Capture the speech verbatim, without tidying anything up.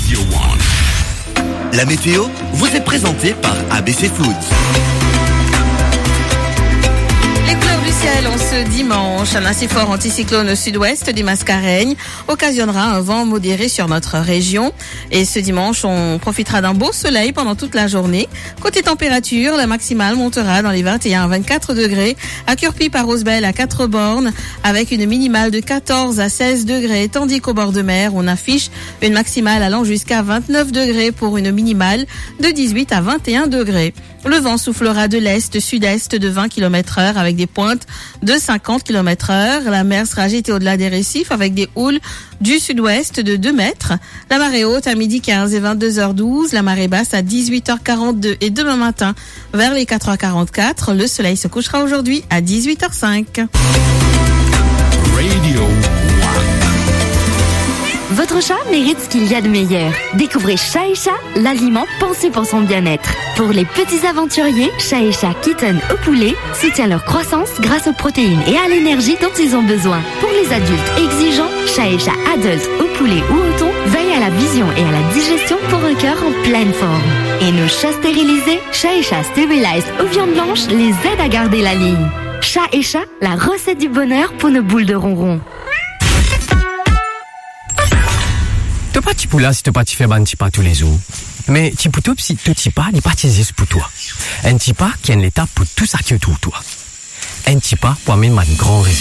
Radio One. La météo vous est présentée par A B C Foods. Les couleurs du ciel en ce dimanche, un assez fort anticyclone au sud-ouest des Mascareignes occasionnera un vent modéré sur notre région. Et ce dimanche, on profitera d'un beau soleil pendant toute la journée. Côté température, la maximale montera dans les vingt et un à vingt-quatre degrés à Curpy par Rosebel à quatre bornes avec une minimale de quatorze à seize degrés, tandis qu'au bord de mer, on affiche une maximale allant jusqu'à vingt-neuf degrés pour une minimale de dix-huit à vingt et un degrés. Le vent soufflera de l'est-sud-est de vingt kilomètres heure avec des pointes de cinquante kilomètres heure. La mer sera agitée au-delà des récifs avec des houles du sud-ouest de deux mètres. La marée haute à midi quinze et vingt-deux heures douze. La marée basse à dix-huit heures quarante-deux et demain matin vers les quatre heures quarante-quatre. Le soleil se couchera aujourd'hui à dix-huit heures cinq. Radio One. Votre chat mérite ce qu'il y a de meilleur. Découvrez Chat et Chat, l'aliment pensé pour son bien-être. Pour les petits aventuriers, Chat et Chat Kitten au poulet soutient leur croissance grâce aux protéines et à l'énergie dont ils ont besoin. Pour les adultes exigeants, Chat et Chat Adult au poulet ou au thon veille à la vision et à la digestion pour un cœur en pleine forme. Et nos chats stérilisés, Chat et Chat Sterilized aux viandes blanches les aident à garder la ligne. Chat et Chat, la recette du bonheur pour nos boules de ronron. T'as pas petit poula si t'as pas fait ban petit pas tous les jours. Mais petit poutou si tout petit pas n'est pas tisé pour toi. Un petit pas qui a une étape pour tout ça que tout toi. Un petit pas pour amener ma grand résultat.